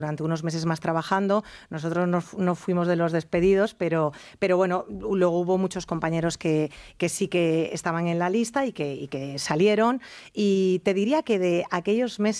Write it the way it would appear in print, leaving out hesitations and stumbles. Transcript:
durante unos meses más trabajando. Nosotros no fuimos de los despedidos, pero bueno, luego hubo muchos compañeros que sí que estaban en la lista y que salieron. Y te diría que de aquellos meses